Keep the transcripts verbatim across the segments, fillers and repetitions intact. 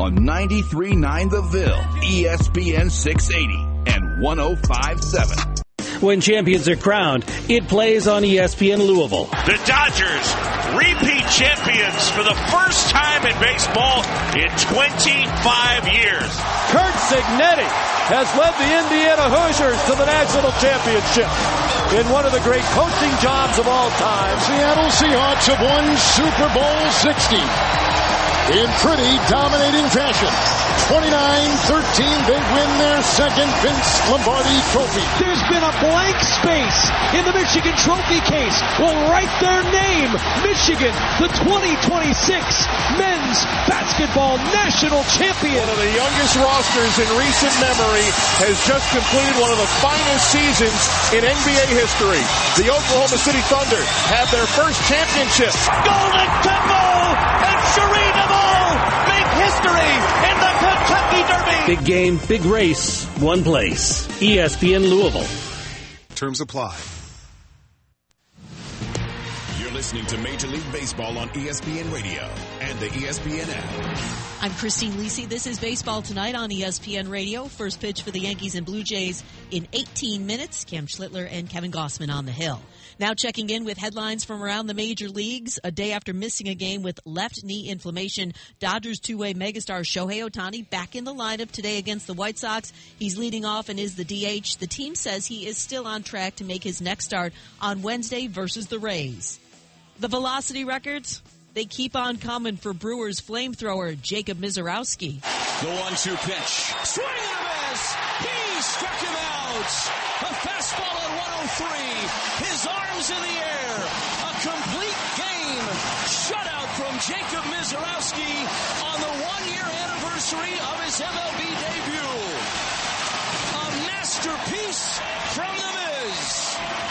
on ninety-three point nine The Ville, E S P N six eighty, and one oh five point seven. When champions are crowned, it plays on E S P N Louisville. The Dodgers, repeat champions for the first time in baseball in twenty-five years. Curt Cignetti has led the Indiana Hoosiers to the national championship in one of the great coaching jobs of all time. Seattle Seahawks have won Super Bowl sixty in pretty dominating fashion. twenty-nine thirteen, they win their second Vince Lombardi trophy. There's been a blank space in the Michigan trophy case. We'll write their name, Michigan, the twenty twenty-six men's basketball national champion. One of the youngest rosters in recent memory has just completed one of the finest seasons in N B A history. The Oklahoma City Thunder have their first championship. Golden Temple and Sharina Ball make history in the Kentucky Derby. Big game, big race, one place. E S P N Louisville. Terms apply. You're listening to Major League Baseball on E S P N Radio and the E S P N app. I'm Christine Lisi. This is Baseball Tonight on E S P N Radio. First pitch for the Yankees and Blue Jays in eighteen minutes. Cam Schlittler and Kevin Gossman on the hill. Now checking in with headlines from around the major leagues. A day after missing a game with left knee inflammation, Dodgers two-way megastar Shohei Ohtani back in the lineup today against the White Sox. He's leading off and is the D H. The team says he is still on track to make his next start on Wednesday versus the Rays. The velocity records, they keep on coming for Brewers flamethrower Jacob Misiorowski. The one two pitch. Swing and a miss. He struck him out. A fastball at one oh three. His arms in the air. A complete game. Shutout from Jacob Misiorowski on the one-year anniversary of his M L B debut. A masterpiece from the Miz.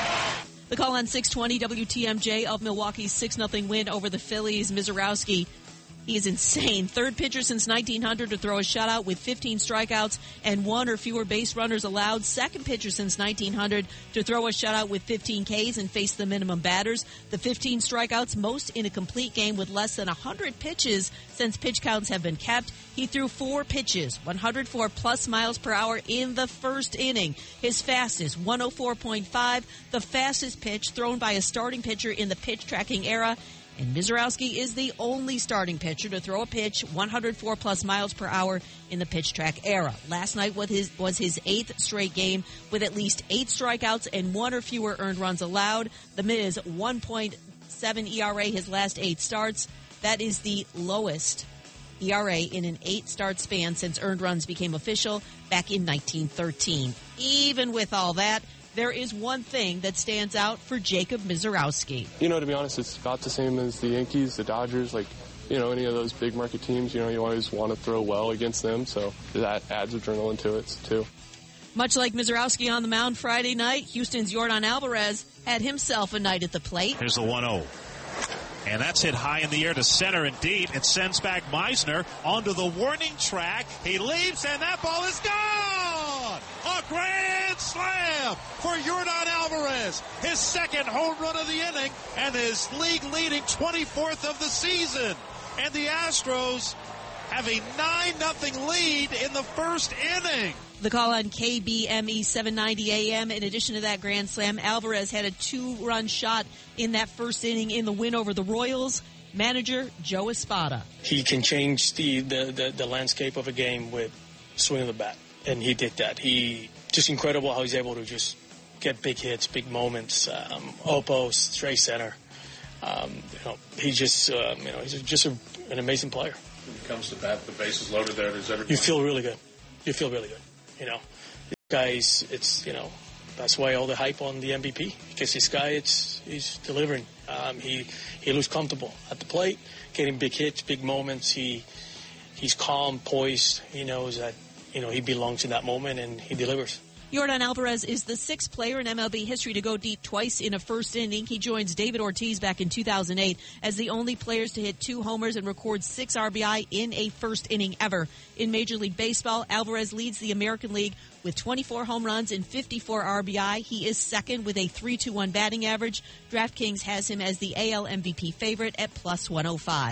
The call on six twenty W T M J of Milwaukee's six nothing win over the Phillies. Misiorowski, he is insane. Third pitcher since nineteen hundred to throw a shutout with fifteen strikeouts and one or fewer base runners allowed. Second pitcher since nineteen hundred to throw a shutout with fifteen Ks and face the minimum batters. The fifteen strikeouts, most in a complete game with less than one hundred pitches since pitch counts have been kept. He threw four pitches, one hundred four plus miles per hour in the first inning. His fastest, one oh four point five, the fastest pitch thrown by a starting pitcher in the pitch tracking era. And Misiorowski is the only starting pitcher to throw a pitch one hundred four plus miles per hour in the pitch track era. Last night was his, was his eighth straight game with at least eight strikeouts and one or fewer earned runs allowed. The Miz, one point seven E R A his last eight starts. That is the lowest E R A in an eight-start span since earned runs became official back in nineteen thirteen. Even with all that, there is one thing that stands out for Jacob Misiorowski. You know, to be honest, it's about the same as the Yankees, the Dodgers, like, you know, any of those big market teams. You know, you always want to throw well against them, so that adds adrenaline to it, too. Much like Misiorowski on the mound Friday night, Houston's Yordan Alvarez had himself a night at the plate. Here's the one oh. And that's hit high in the air to center and deep. It sends back Meisner onto the warning track. He leaps, and that ball is gone! A grand slam for Yordan Alvarez. His second home run of the inning and his league-leading twenty-fourth of the season. And the Astros have a nine nothing lead in the first inning. The call on K B M E seven ninety A M. In addition to that grand slam, Alvarez had a two-run shot in that first inning in the win over the Royals. Manager Joe Espada. He can change the, the, the, the landscape of a game with swing of the bat, and he did that. He just incredible how he's able to just get big hits, big moments, um, Oppo, straight center. Um, you know, he just um, you know he's just a, an amazing player. When it comes to bat, the bases loaded there. Does everything? You feel really good. You feel really good. You know, this guy's, it's, you know, that's why all the hype on the M V P. Because this guy, it's, he's delivering. Um, he, he looks comfortable at the plate, getting big hits, big moments. He, he's calm, poised. He knows that, you know, he belongs in that moment, and he delivers. Yordan Alvarez is the sixth player in M L B history to go deep twice in a first inning. He joins David Ortiz back in two thousand eight as the only players to hit two homers and record six R B I in a first inning ever. In Major League Baseball, Alvarez leads the American League with twenty-four home runs and fifty-four R B I. He is second with a three two one batting average. DraftKings has him as the A L M V P favorite at plus one oh five.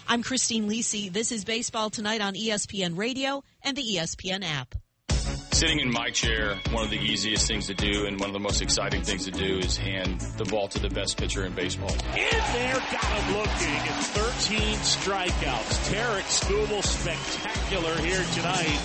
I'm Christine Lisi. This is Baseball Tonight on E S P N Radio and the E S P N app. Sitting in my chair, one of the easiest things to do and one of the most exciting things to do is hand the ball to the best pitcher in baseball. In there, got him looking. It's thirteen strikeouts. Tarik Skubal, spectacular here tonight.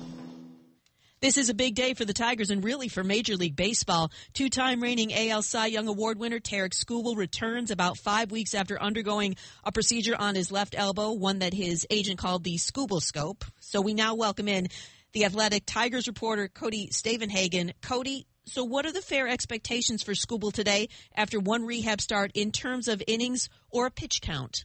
This is a big day for the Tigers and really for Major League Baseball. Two-time reigning A L Cy Young Award winner Tarik Skubal returns about five weeks after undergoing a procedure on his left elbow, one that his agent called the Skubal Scope. So we now welcome in the Athletic Tigers reporter Cody Stavenhagen. Cody, so what are the fair expectations for Skubal today after one rehab start in terms of innings or a pitch count?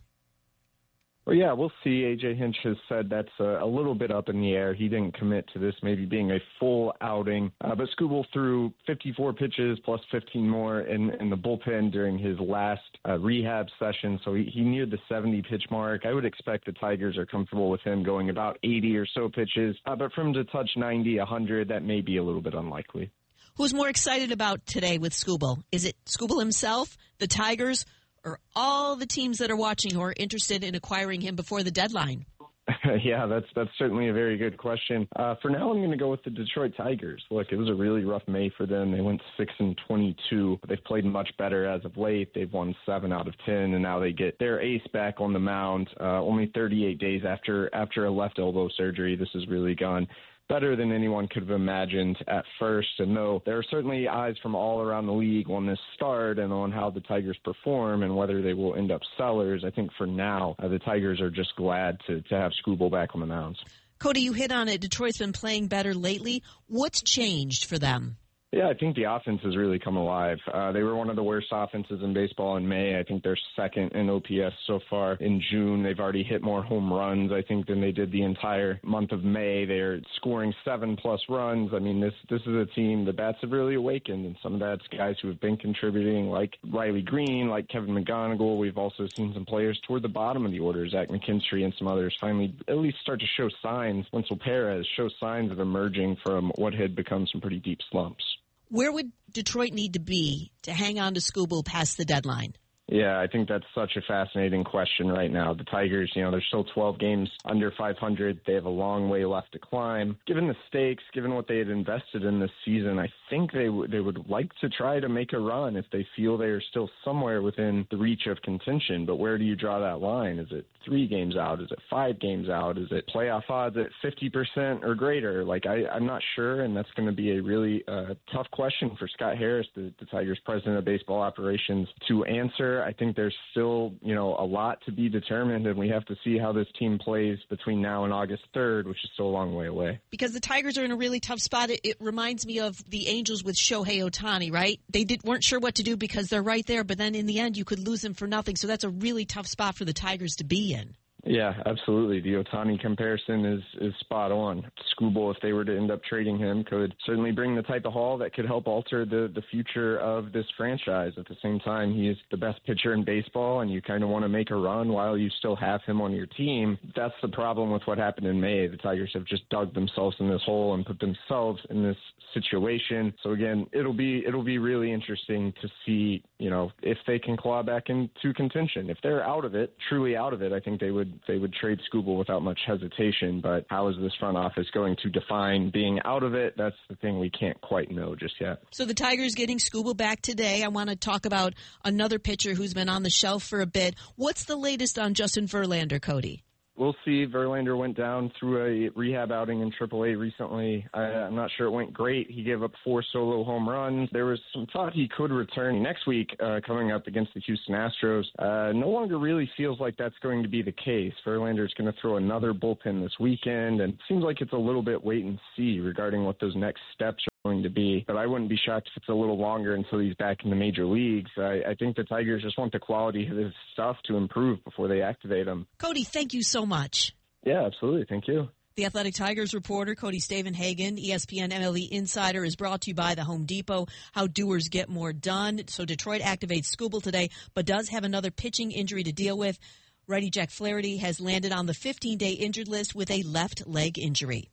Well, yeah, we'll see. A J Hinch has said that's a, a little bit up in the air. He didn't commit to this maybe being a full outing. Uh, but Skubal threw fifty-four pitches plus fifteen more in, in the bullpen during his last uh, rehab session. So he, he neared the seventy-pitch mark. I would expect the Tigers are comfortable with him going about eighty or so pitches. Uh, but for him to touch ninety, one hundred, that may be a little bit unlikely. Who's more excited about today with Skubal? Is it Skubal himself, the Tigers, or all the teams that are watching who are interested in acquiring him before the deadline? Yeah, that's that's certainly a very good question. Uh, for now, I'm going to go with the Detroit Tigers. Look, it was a really rough May for them. They went six and twenty-two. They've played much better as of late. They've won seven out of ten, and now they get their ace back on the mound. Uh, only thirty-eight days after after a left elbow surgery. This has really gone better than anyone could have imagined at first. And though there are certainly eyes from all around the league on this start and on how the Tigers perform and whether they will end up sellers, I think for now, uh, the Tigers are just glad to, to have Skubal back on the mounds. Cody, you hit on it. Detroit's been playing better lately. What's changed for them? Yeah, I think the offense has really come alive. Uh, they were one of the worst offenses in baseball in May. I think they're second in O P S so far in June. They've already hit more home runs, I think, than they did the entire month of May. They're scoring seven-plus runs. I mean, this this is a team, the bats have really awakened, and some of that's guys who have been contributing, like Riley Green, like Kevin McGonigal. We've also seen some players toward the bottom of the order, Zach McKinstry and some others, finally at least start to show signs. Wenzel Perez show signs of emerging from what had become some pretty deep slumps. Where would Detroit need to be to hang on to Skubal past the deadline? Yeah, I think that's such a fascinating question right now. The Tigers, you know, they're still twelve games under five hundred. They have a long way left to climb. Given the stakes, given what they had invested in this season, I think they, w- they would like to try to make a run if they feel they are still somewhere within the reach of contention. But where do you draw that line? Is it three games out? Is it five games out? Is it playoff odds at fifty percent or greater? Like, I, I'm not sure, and that's going to be a really uh, tough question for Scott Harris, the, the Tigers president of baseball operations, to answer. I think there's still, you know, a lot to be determined, and we have to see how this team plays between now and August third, which is still a long way away. Because the Tigers are in a really tough spot. It, it reminds me of the Angels with Shohei Ohtani, right? They did, weren't sure what to do because they're right there, but then in the end you could lose them for nothing. So that's a really tough spot for the Tigers to be in. Yeah, absolutely. The Ohtani comparison is, is spot on. Skubal, if they were to end up trading him, could certainly bring the type of haul that could help alter the, the future of this franchise. At the same time, he is the best pitcher in baseball, and you kind of want to make a run while you still have him on your team. That's the problem with what happened in May. The Tigers have just dug themselves in this hole and put themselves in this situation. So again, it'll be it'll be really interesting to see, you know, if they can claw back into contention. If they're out of it, truly out of it, I think they would they would trade Skubal without much hesitation. But how is this front office going to define being out of it? That's the thing we can't quite know just yet. So the Tigers getting Skubal back today. I want to talk about another pitcher who's been on the shelf for a bit. What's the latest on Justin Verlander, Cody? We'll see. Verlander went down through a rehab outing in triple A recently. I, I'm not sure it went great. He gave up four solo home runs. There was some thought he could return next week uh, coming up against the Houston Astros. Uh, no longer really feels like that's going to be the case. Verlander's going to throw another bullpen this weekend, and it seems like it's a little bit wait and see regarding what those next steps are going to be. But I wouldn't be shocked if it's a little longer until he's back in the major leagues. I, I think the Tigers just want the quality of his stuff to improve before they activate him. Cody, thank you so much. Yeah, absolutely. Thank you. The Athletic Tigers reporter, Cody Stavenhagen, E S P N M L B Insider, is brought to you by the Home Depot. How doers get more done. So Detroit activates Skubal today, but does have another pitching injury to deal with. Righty Jack Flaherty has landed on the fifteen-day injured list with a left leg injury.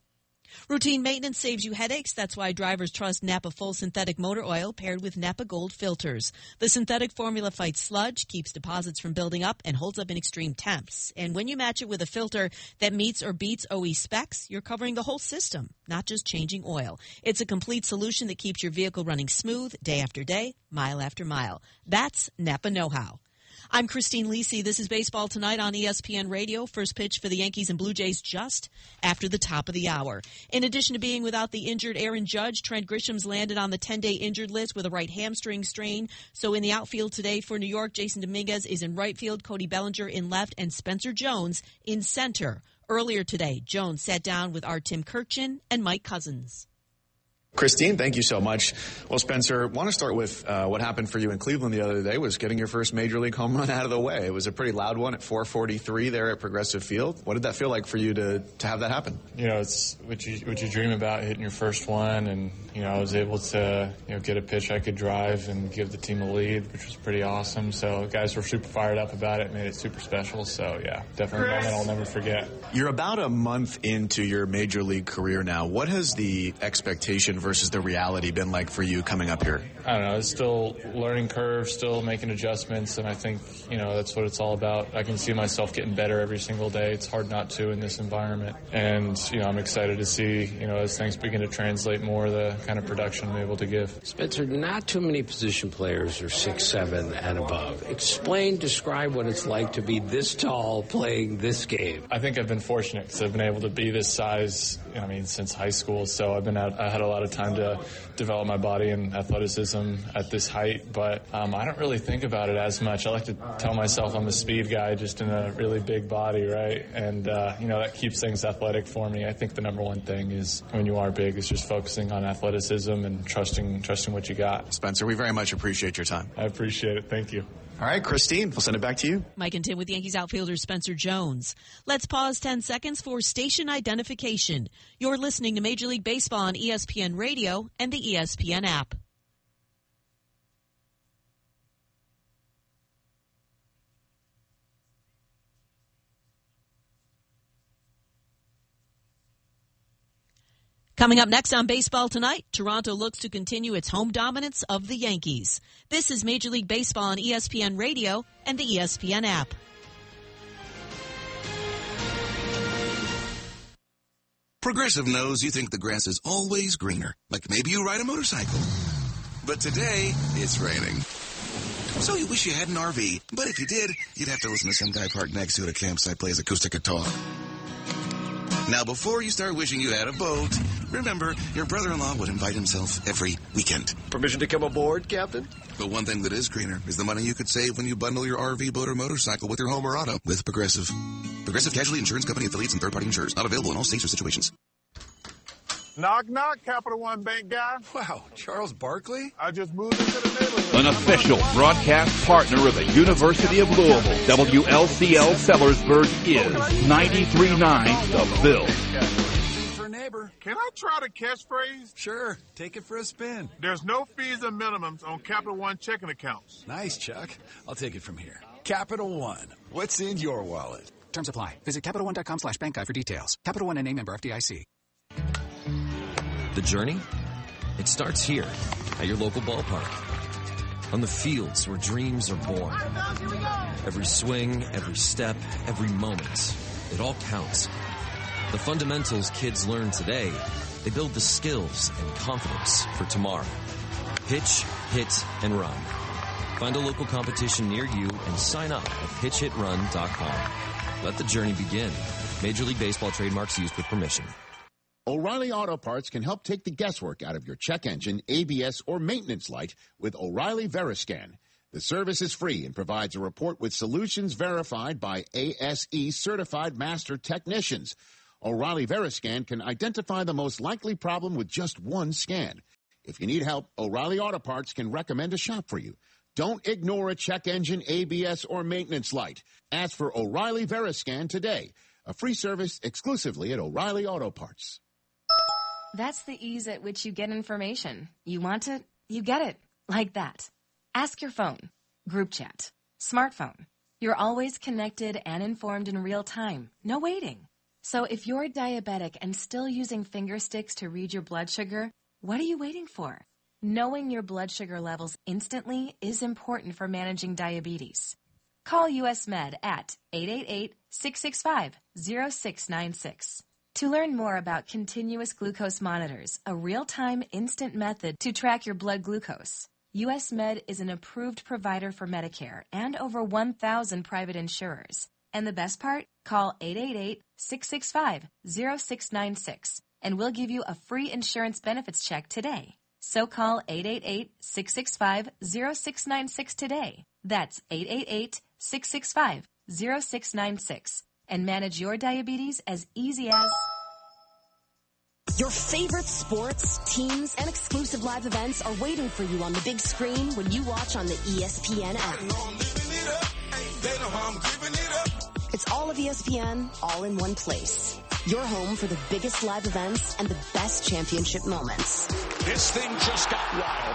Routine maintenance saves you headaches. That's why drivers trust Napa Full Synthetic Motor Oil paired with Napa Gold filters. The synthetic formula fights sludge, keeps deposits from building up, and holds up in extreme temps. And when you match it with a filter that meets or beats O E specs, you're covering the whole system, not just changing oil. It's a complete solution that keeps your vehicle running smooth day after day, mile after mile. That's Napa know-how. I'm Christine Lisi. This is Baseball Tonight on E S P N Radio. First pitch for the Yankees and Blue Jays just after the top of the hour. In addition to being without the injured Aaron Judge, Trent Grisham's landed on the ten-day injured list with a right hamstring strain. So in the outfield today for New York, Jason Dominguez is in right field, Cody Bellinger in left, and Spencer Jones in center. Earlier today, Jones sat down with our Tim Kirkchin and Mike Cousins. Christine, thank you so much. Well, Spencer, want to start with uh, what happened for you in Cleveland the other day was getting your first Major League home run out of the way. It was a pretty loud one at four forty-three there at Progressive Field. What did that feel like for you to, to have that happen? You know, it's what you what you dream about, hitting your first one, and, you know, I was able to, you know, get a pitch I could drive and give the team a lead, which was pretty awesome. So guys were super fired up about it, made it super special. So, yeah, definitely a moment I'll never forget. You're about a month into your Major League career now. What has the expectation versus the reality been like for you coming up here? I don't know. It's still learning curve, still making adjustments, and I think, you know, that's what it's all about. I can see myself getting better every single day. It's hard not to in this environment. And, you know, I'm excited to see, you know, as things begin to translate more, the kind of production I'm able to give. Spencer, not too many position players are six seven and above. Explain, describe what it's like to be this tall playing this game. I think I've been fortunate because I've been able to be this size, I mean, since high school. So I've been out, I had a lot of time to develop my body and athleticism at this height, but um, I don't really think about it as much. I like to tell myself I'm a speed guy just in a really big body, right? And, uh, you know, that keeps things athletic for me. I think the number one thing is when you are big is just focusing on athleticism and trusting trusting what you got. Spencer, we very much appreciate your time. I appreciate it. Thank you. All right, Christine, we'll send it back to you. Mike and Tim with Yankees outfielder Spencer Jones. Let's pause ten seconds for station identification. You're listening to Major League Baseball on E S P N Radio and the E S P N app. Coming up next on Baseball Tonight, Toronto looks to continue its home dominance of the Yankees. This is Major League Baseball on E S P N Radio and the E S P N app. Progressive knows you think the grass is always greener, like maybe you ride a motorcycle. But today, it's raining. So you wish you had an R V, but if you did, you'd have to listen to some guy parked next to it at a campsite plays acoustic guitar. Now, before you start wishing you had a boat, remember, your brother-in-law would invite himself every weekend. Permission to come aboard, Captain? But one thing that is greener is the money you could save when you bundle your R V, boat, or motorcycle with your home or auto with Progressive. Progressive Casualty Insurance Company affiliates and third-party insurers. Not available in all states or situations. Knock, knock, Capital One Bank guy. Wow, Charles Barkley? I just moved into the neighborhood. An official broadcast partner of the University of Louisville, W L C L Sellersburg is ninety-three point nine The Ville. For a neighbor. Can I try the catchphrase? Sure, take it for a spin. There's no fees or minimums on Capital One checking accounts. Nice, Chuck. I'll take it from here. Capital One. What's in your wallet? Terms apply. Visit Capital One dot com slash bank guide for details. Capital One and name member F D I C. The journey? It starts here, at your local ballpark. On the fields where dreams are born. Every swing, every step, every moment, it all counts. The fundamentals kids learn today, they build the skills and confidence for tomorrow. Pitch, hit, and run. Find a local competition near you and sign up at pitch hit run dot com. Let the journey begin. Major League Baseball trademarks used with permission. O'Reilly Auto Parts can help take the guesswork out of your check engine, A B S, or maintenance light with O'Reilly Veriscan. The service is free and provides a report with solutions verified by A S E certified master technicians. O'Reilly Veriscan can identify the most likely problem with just one scan. If you need help, O'Reilly Auto Parts can recommend a shop for you. Don't ignore a check engine, A B S, or maintenance light. Ask for O'Reilly Veriscan today. A free service exclusively at O'Reilly Auto Parts. That's the ease at which you get information. You want it, you get it. Like that. Ask your phone. Group chat. Smartphone. You're always connected and informed in real time. No waiting. So if you're diabetic and still using finger sticks to read your blood sugar, what are you waiting for? Knowing your blood sugar levels instantly is important for managing diabetes. Call U S Med at eight eight eight, six six five, zero six nine six. To learn more about continuous glucose monitors, a real-time instant method to track your blood glucose, U S Med is an approved provider for Medicare and over one thousand private insurers. And the best part? Call eight eight eight, six six five, zero six nine six and we'll give you a free insurance benefits check today. So call eight eight eight, six six five, zero six nine six today. That's eight eight eight, six six five, zero six nine six and manage your diabetes as easy as... Your favorite sports, teams, and exclusive live events are waiting for you on the big screen when you watch on the E S P N app. It's all of E S P N, all in one place. Your home for the biggest live events and the best championship moments. This thing just got wild.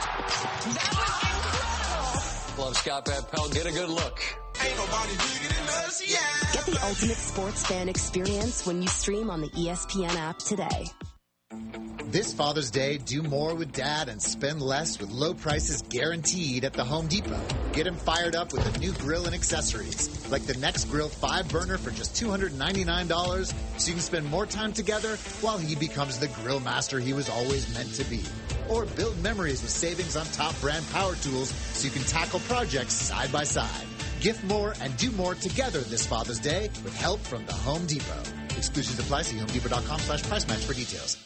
Love Scott Van Pelt. Get a good look. Ain't nobody bigger than us, yeah. Get the ultimate sports fan experience when you stream on the E S P N app today. This Father's Day, do more with Dad and spend less with low prices guaranteed at the Home Depot. Get him fired up with a new grill and accessories, like the Next Grill five burner for just two hundred ninety-nine dollars, so you can spend more time together while he becomes the grill master he was always meant to be. Or build memories with savings on top brand power tools so you can tackle projects side by side. Gift more and do more together this Father's Day with help from the Home Depot. Exclusions apply. See homedepot.com slash price match for details.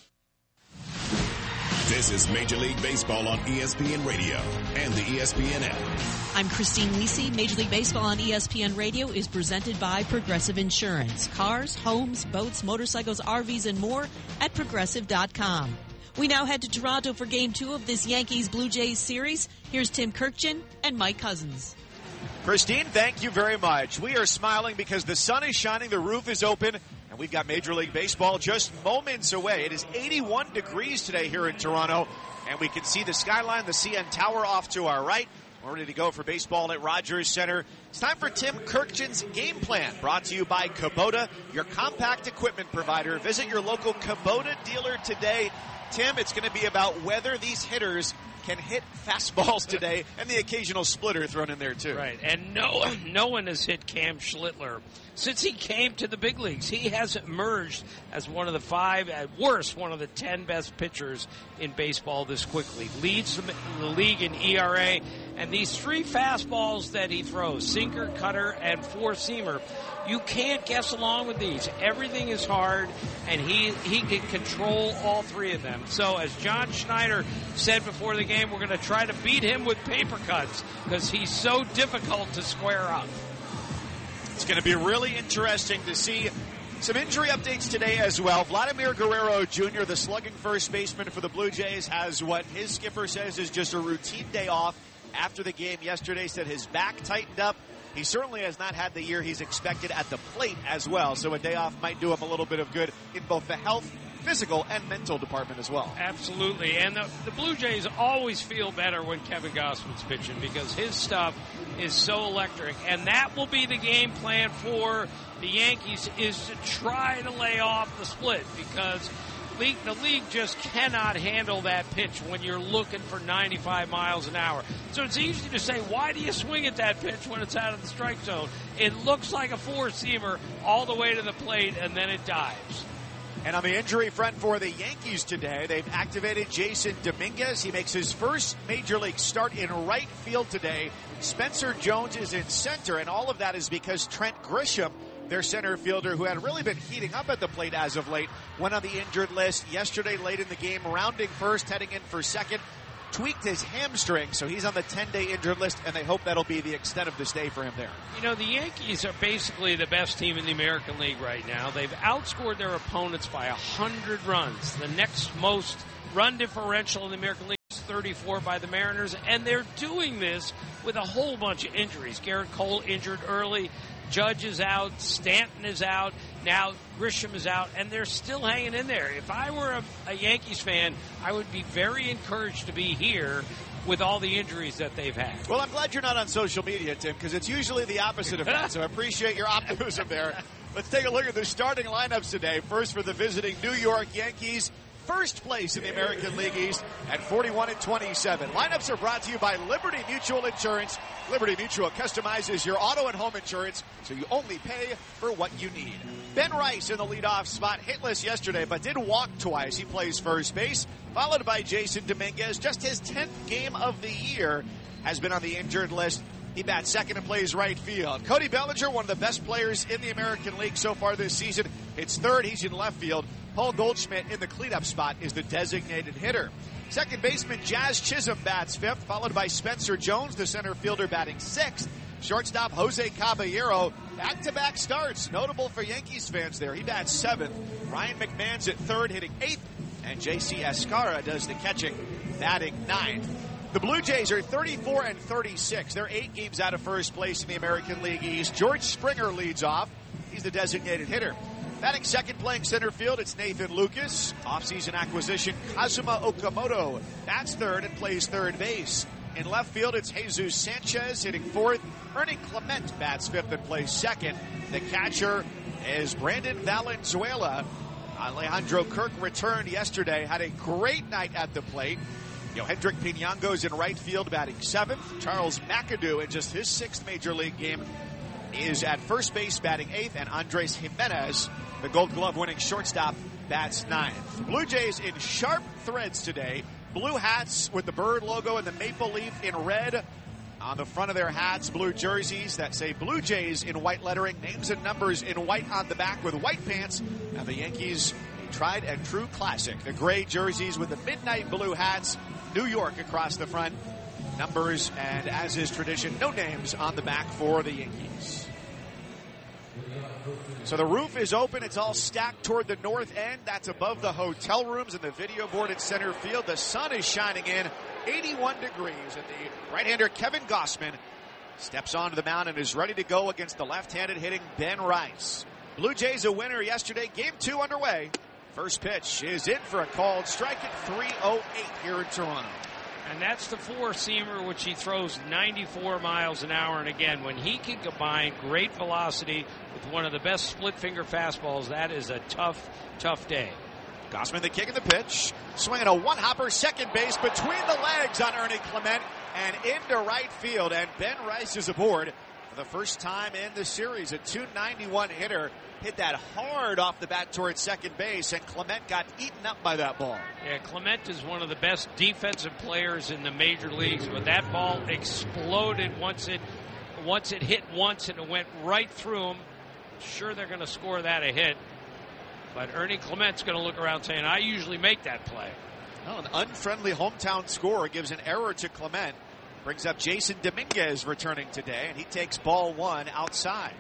This is Major League Baseball on E S P N Radio and the E S P N app. I'm Christine Lisi. Major League Baseball on E S P N Radio is presented by Progressive Insurance. Cars, homes, boats, motorcycles, R Vs, and more at Progressive dot com. We now head to Toronto for Game two of this Yankees-Blue Jays series. Here's Tim Kirkjian and Mike Cousins. Christine, thank you very much. We are smiling because the sun is shining, the roof is open, and we've got Major League Baseball just moments away. It is eighty-one degrees today here in Toronto, and we can see the skyline, the C N Tower off to our right. We're ready to go for baseball at Rogers Center. It's time for Tim Kirkjian's Game Plan, brought to you by Kubota, your compact equipment provider. Visit your local Kubota dealer today. Tim, it's going to be about whether these hitters can hit fastballs today, and the occasional splitter thrown in there too. Right, and no, no one has hit Cam Schlittler since he came to the big leagues. He has emerged as one of the five, at worst, one of the ten best pitchers in baseball this quickly. Leads the league in E R A, and these three fastballs that he throws, sinker, cutter, and four-seamer, you can't guess along with these. Everything is hard, and he he can control all three of them. So as John Schneider said before the game, we're going to try to beat him with paper cuts because he's so difficult to square up. It's going to be really interesting to see some injury updates today as well. Vladimir Guerrero Junior, the slugging first baseman for the Blue Jays, has what his skipper says is just a routine day off after the game yesterday. Said his back tightened up. He certainly has not had the year he's expected at the plate as well, so a day off might do him a little bit of good in both the health, physical, and mental department as well. Absolutely, and the, the Blue Jays always feel better when Kevin Gausman's pitching because his stuff is so electric, and that will be the game plan for the Yankees, is to try to lay off the split because league, the league just cannot handle that pitch when you're looking for ninety-five miles an hour. So it's easy to say, why do you swing at that pitch when it's out of the strike zone? It looks like a four-seamer all the way to the plate, and then it dives. And on the injury front for the Yankees today, they've activated Jason Dominguez. He makes his first major league start in right field today. Spencer Jones is in center, and all of that is because Trent Grisham, their center fielder, who had really been heating up at the plate as of late, went on the injured list yesterday late in the game, rounding first, heading in for second, tweaked his hamstring, so he's on the ten-day injured list, and they hope that'll be the extent of the stay for him there. You know, the Yankees are basically the best team in the American League right now. They've outscored their opponents by one hundred runs. The next most run differential in the American League is thirty-four by the Mariners, and they're doing this with a whole bunch of injuries. Garrett Cole injured early. Judge is out, Stanton is out, now Grisham is out, and they're still hanging in there. If I were a, a Yankees fan, I would be very encouraged to be here with all the injuries that they've had. Well, I'm glad you're not on social media, Tim, because it's usually the opposite of that, so I appreciate your optimism there. Let's take a look at the starting lineups today. First for the visiting New York Yankees. First place in the American League East at forty-one and twenty-seven. Lineups are brought to you by Liberty Mutual Insurance. Liberty Mutual customizes your auto and home insurance so you only pay for what you need. Ben Rice in the leadoff spot, hitless yesterday, but did walk twice. He plays first base, followed by Jason Dominguez. Just his tenth game of the year has been on the injured list. He bats second and plays right field. Cody Bellinger, one of the best players in the American League so far this season, hits third. He's in left field. Paul Goldschmidt in the cleanup spot is the designated hitter. Second baseman Jazz Chisholm bats fifth, followed by Spencer Jones, the center fielder, batting sixth. Shortstop Jose Caballero, back-to-back starts. Notable for Yankees fans there. He bats seventh. Ryan McMahon's at third, hitting eighth. And J C Escara does the catching, batting ninth. The Blue Jays are thirty-four and thirty-six. They're eight games out of first place in the American League East. George Springer leads off. He's the designated hitter. Batting second, playing center field, it's Nathan Lucas. Offseason acquisition, Kazuma Okamoto. Bats third and plays third base. In left field, it's Jesus Sanchez hitting fourth. Ernie Clement bats fifth and plays second. The catcher is Brandon Valenzuela. Alejandro Kirk returned yesterday, had a great night at the plate. Yohendrick Pinango's in right field, batting seventh. Charles McAdoo, in just his sixth major league game, is at first base, batting eighth. And Andres Jimenez, the Gold Glove winning shortstop, bats ninth. Blue Jays in sharp threads today. Blue hats with the bird logo and the maple leaf in red on the front of their hats. Blue jerseys that say Blue Jays in white lettering. Names and numbers in white on the back with white pants. And the Yankees, a tried and true classic. The gray jerseys with the midnight blue hats. New York across the front. Numbers, and as is tradition, no names on the back for the Yankees. So the roof is open. It's all stacked toward the north end. That's above the hotel rooms and the video board at center field. The sun is shining in, eighty-one degrees. And the right-hander Kevin Gossman steps onto the mound and is ready to go against the left-handed hitting Ben Rice. Blue Jays a winner yesterday. Game two underway. First pitch is in for a called strike at three oh eight here in Toronto. And that's the four-seamer, which he throws ninety-four miles an hour. And again, when he can combine great velocity with one of the best split-finger fastballs, that is a tough, tough day. Gossman the kick and the pitch. Swinging a one-hopper second base between the legs on Ernie Clement and into right field. And Ben Rice is aboard for the first time in the series. A two ninety-one hitter hit that hard off the bat towards second base, and Clement got eaten up by that ball. Yeah, Clement is one of the best defensive players in the major leagues, but that ball exploded once it once it hit once, and it went right through him. Sure, they're going to score that a hit, but Ernie Clement's going to look around saying, I usually make that play. Well, an unfriendly hometown scorer gives an error to Clement. Brings up Jason Dominguez returning today, and he takes ball one outside.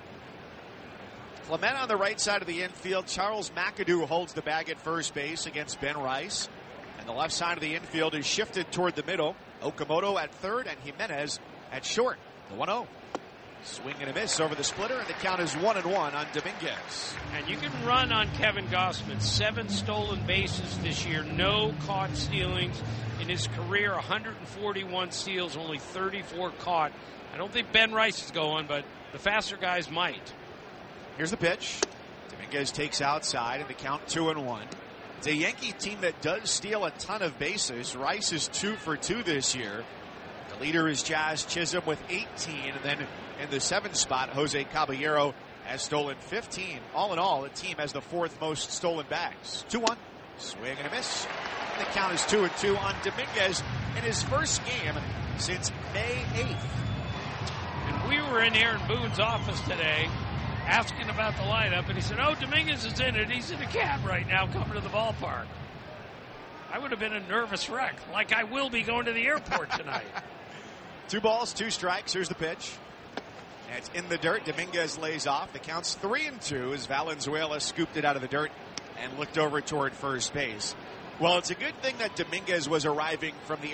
Clement on the right side of the infield. Charles McAdoo holds the bag at first base against Ben Rice. And the left side of the infield is shifted toward the middle. Okamoto at third and Jimenez at short. The one oh. Swing and a miss over the splitter, and the count is one and one on Dominguez. And you can run on Kevin Gossman. Seven stolen bases this year, no caught stealings. In his career, one hundred forty-one steals, only thirty-four caught. I don't think Ben Rice is going, but the faster guys might. Here's the pitch. Dominguez takes outside, and the count two and one. It's a Yankee team that does steal a ton of bases. Rice is two for two this year. The leader is Jazz Chisholm with eighteen, and then in the seventh spot, Jose Caballero has stolen fifteen. All in all, the team has the fourth most stolen bags. two one. Swing and a miss. And the count is two and two on Dominguez in his first game since May eighth. And we were in Aaron Boone's office today asking about the lineup, and he said, oh, Dominguez is in it. He's in a cab right now coming to the ballpark. I would have been a nervous wreck, like I will be going to the airport tonight. Two balls, two strikes. Here's the pitch. And it's in the dirt. Dominguez lays off. The count's three and two as Valenzuela scooped it out of the dirt and looked over toward first base. Well, it's a good thing that Dominguez was arriving from the